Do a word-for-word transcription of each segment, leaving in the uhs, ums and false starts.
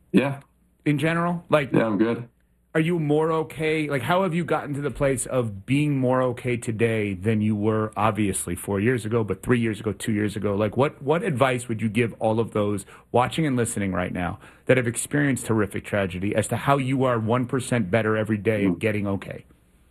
Yeah. In general? Like, yeah, I'm good. are you more okay? Like, how have you gotten to the place of being more okay today than you were obviously four years ago, but three years ago, two years ago? Like, what, what advice would you give all of those watching and listening right now that have experienced horrific tragedy as to how you are one percent better every day Mhm. at getting okay?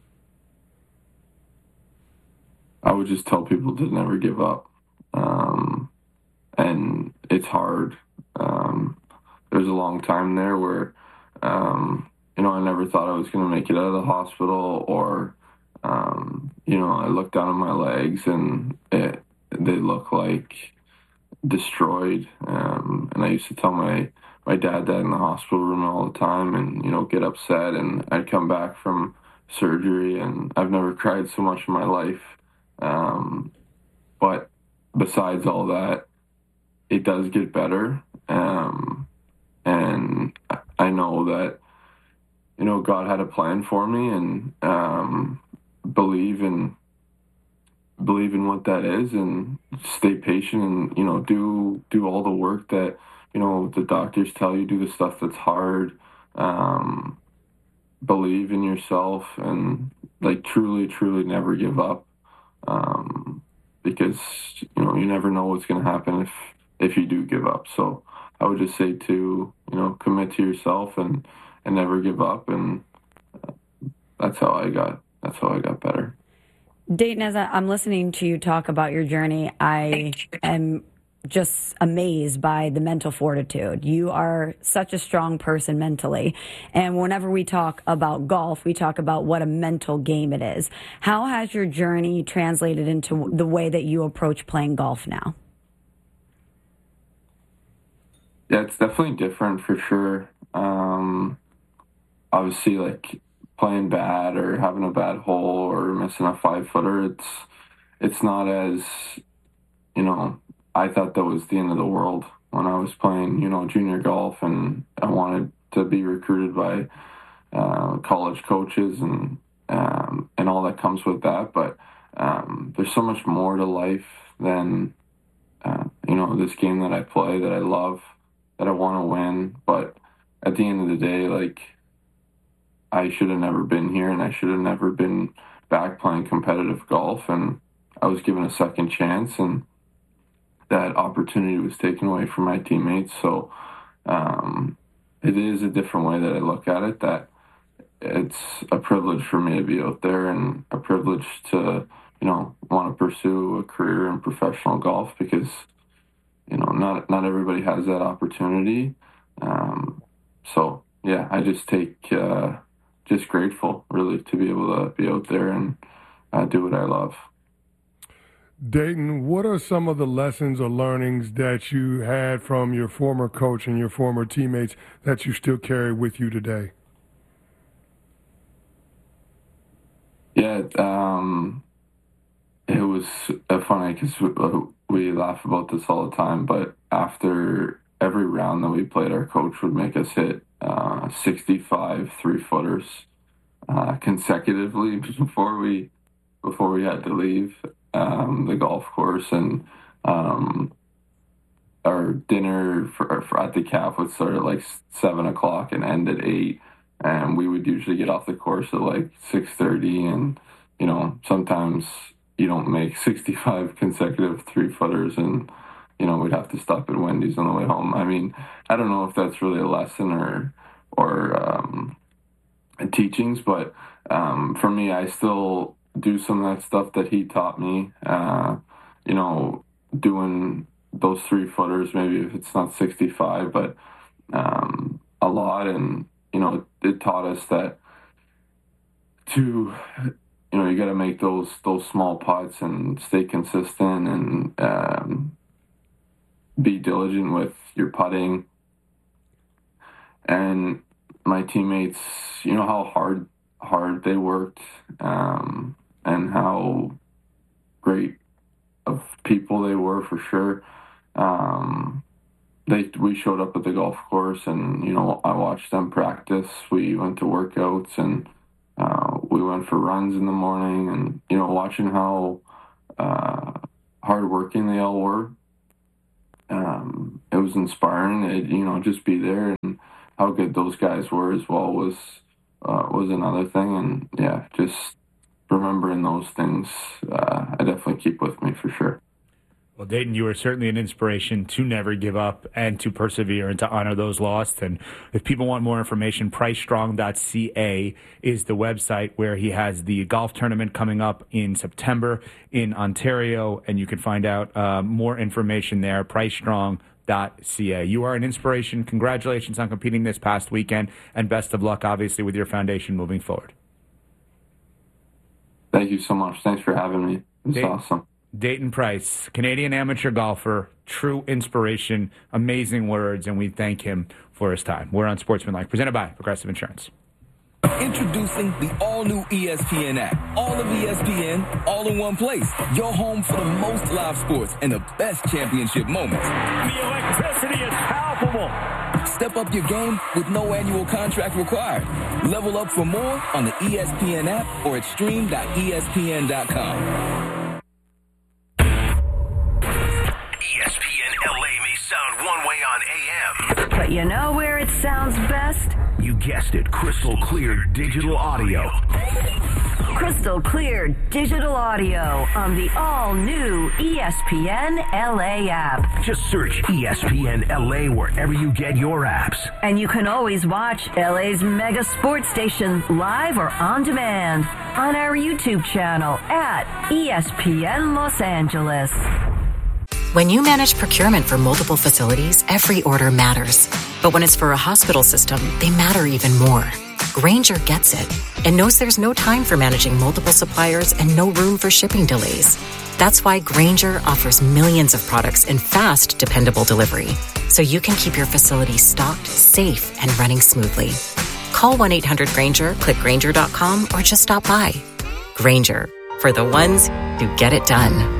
I would just tell people to never give up. Um, and it's hard. Um, there's a long time there where, um, you know, I never thought I was going to make it out of the hospital, or, um, you know, I looked down at my legs and it, they look like destroyed. Um, and I used to tell my, my dad that in the hospital room all the time, and, you know, get upset. And I'd come back from surgery and I've never cried so much in my life. Um, but besides all that, it does get better. Um, and I know that, you know, God had a plan for me, and um, believe in believe in what that is, and stay patient, and, you know, do do all the work that, you know, the doctors tell you, do the stuff that's hard. Um, believe in yourself, and, like, truly, truly never give up. Um, because, you know, you never know what's going to happen if if you do give up. So I would just say to, you know, commit to yourself, and and never give up. And that's how I got that's how I got better. Dayton, as I- I'm listening to you talk about your journey, I am just amazed by the mental fortitude. You are such a strong person mentally. And whenever we talk about golf, we talk about what a mental game it is. How has your journey translated into the way that you approach playing golf now? Yeah, it's definitely different for sure. Um, obviously, like, playing bad or having a bad hole or missing a five footer, it's it's not as, you know, I thought that was the end of the world when I was playing, you know, junior golf, and I wanted to be recruited by uh, college coaches, and um, and all that comes with that. But um, there's so much more to life than, uh, you know, this game that I play, that I love, that I want to win. But at the end of the day, like, I should have never been here, and I should have never been back playing competitive golf. And I was given a second chance, and that opportunity was taken away from my teammates. So um, it is a different way that I look at it, that it's a privilege for me to be out there, and a privilege to, you know, want to pursue a career in professional golf, because, you know, not not everybody has that opportunity. Um, so yeah, I just take uh, just grateful, really, to be able to be out there and uh, do what I love. Dayton, what are some of the lessons or learnings that you had from your former coach and your former teammates that you still carry with you today? Yeah, um, it was uh, funny because we, uh, we laugh about this all the time, but after every round that we played, our coach would make us hit uh, sixty-five three footers uh, consecutively before we before we had to leave um, the golf course. And um, our dinner for, for at the calf would start at like seven o'clock and end at eight, and we would usually get off the course at like six thirty. And, you know, sometimes you don't make sixty-five consecutive three footers, and, you know, we'd have to stop at Wendy's on the way home. I mean, I don't know if that's really a lesson or or um, teachings, but um, for me, I still do some of that stuff that he taught me. Uh, you know, doing those three footers, maybe if it's not sixty-five, but um, a lot. And, you know, it, it taught us that to, you know, you got to make those those small putts and stay consistent, and um, be diligent with your putting. And my teammates, you know, how hard hard they worked, um, and how great of people they were, for sure. Um, they we showed up at the golf course, and, you know, I watched them practice. We went to workouts, and uh, we went for runs in the morning, and, you know, watching how uh, hardworking they all were. Um, it was inspiring. It, you know, just be there and how good those guys were as well was uh, was another thing. And yeah, just remembering those things, uh, I definitely keep with me for sure. Well, Dayton, you are certainly an inspiration to never give up and to persevere and to honor those lost. And if people want more information, price strong dot c a is the website where he has the golf tournament coming up in September in Ontario, and you can find out uh, more information there, price strong dot c a. You are an inspiration. Congratulations on competing this past weekend, and best of luck, obviously, with your foundation moving forward. Thank you so much. Thanks for having me. It's Dayton, awesome. Dayton Price, Canadian amateur golfer, true inspiration, amazing words, and we thank him for his time. We're on Sportsmanlike, presented by Progressive Insurance. Introducing the all-new E S P N app. All of E S P N, all in one place. Your home for the most live sports and the best championship moments. The electricity is palpable. Step up your game with no annual contract required. Level up for more on the E S P N app or at stream dot E S P N dot com. E S P N L A may sound one way on A M. But you know where it sounds best? You guessed it, crystal clear digital audio. Crystal clear digital audio on the all-new E S P N L A app. Just search E S P N L A wherever you get your apps. And you can always watch L A's mega sports station live or on demand on our YouTube channel at E S P N Los Angeles. When you manage procurement for multiple facilities, every order matters. But when it's for a hospital system, they matter even more. Grainger gets it and knows there's no time for managing multiple suppliers and no room for shipping delays. That's why Grainger offers millions of products in fast, dependable delivery, so you can keep your facility stocked, safe, and running smoothly. Call one eight hundred Grainger, click Grainger dot com, or just stop by. Grainger, for the ones who get it done.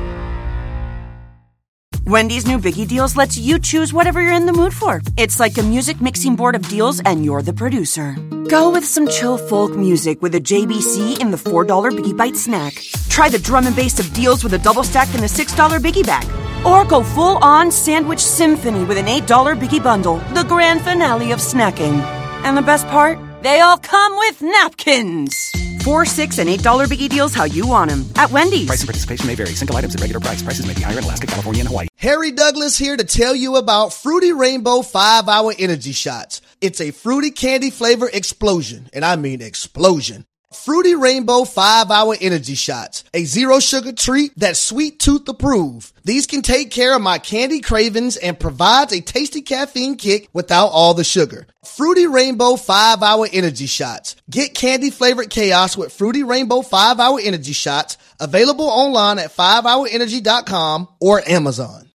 Wendy's new Biggie Deals lets you choose whatever you're in the mood for. It's like a music mixing board of deals, and you're the producer. Go with some chill folk music with a J B C in the four dollar Biggie Bite snack. Try the drum and bass of deals with a double stack in the six dollar Biggie Bag. Or go full-on sandwich symphony with an eight dollar Biggie Bundle, the grand finale of snacking. And the best part? They all come with napkins. Four, six, and eight dollar Biggie Deals how you want them at Wendy's. Price and participation may vary. Single items at regular price. Prices may be higher in Alaska, California, and Hawaii. Harry Douglas here to tell you about Fruity Rainbow five hour Energy Shots. It's a fruity candy flavor explosion, and I mean explosion. Fruity Rainbow five hour Energy Shots, a zero sugar treat that's sweet tooth approved. These can take care of my candy cravings and provides a tasty caffeine kick without all the sugar. Fruity Rainbow five hour Energy Shots. Get candy flavored chaos with Fruity Rainbow five hour Energy Shots, available online at five hour energy dot com or Amazon.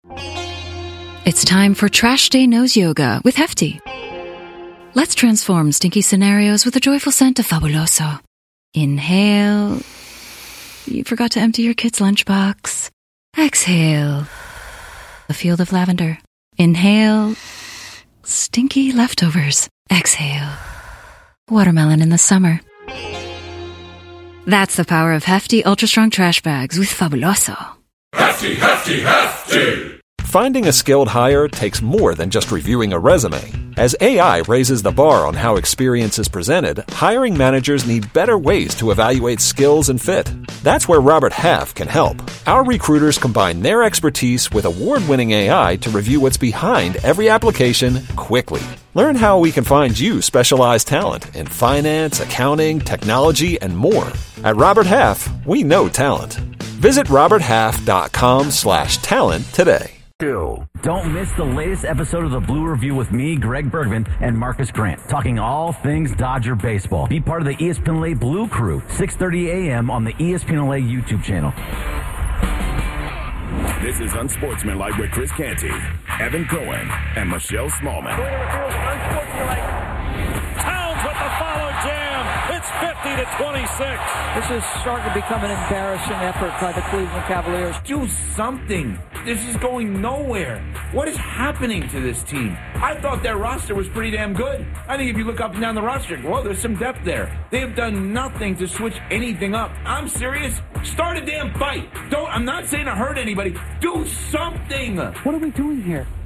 It's time for Trash Day Nose Yoga with Hefty. Let's transform stinky scenarios with the joyful scent of Fabuloso. Inhale. You forgot to empty your kid's lunchbox. Exhale. A field of lavender. Inhale. Stinky leftovers. Exhale. Watermelon in the summer. That's the power of Hefty Ultra Strong Trash Bags with Fabuloso. Hefty, hefty, hefty! Finding a skilled hire takes more than just reviewing a resume. As A I raises the bar on how experience is presented, hiring managers need better ways to evaluate skills and fit. That's where Robert Half can help. Our recruiters combine their expertise with award-winning A I to review what's behind every application quickly. Learn how we can find you specialized talent in finance, accounting, technology, and more. At Robert Half, we know talent. Visit robert half dot com slash talent today. Don't miss the latest episode of the Blue Review with me, Greg Bergman, and Marcus Grant, talking all things Dodger baseball. Be part of the E S P N L A Blue Crew, six thirty a.m. on the E S P N L A YouTube channel. This is Unsportsmanlike with Chris Canty, Evan Cohen, and Michelle Smallman. Towns with the follow jam. It's fifty to twenty-six. This is starting to become an embarrassing effort by the Cleveland Cavaliers. Do something. This is going nowhere. What is happening to this team? I thought their roster was pretty damn good. I think if you look up and down the roster, well, there's some depth there. They have done nothing to switch anything up. I'm serious. Start a damn fight. Don't. I'm not saying to hurt anybody. Do something. What are we doing here?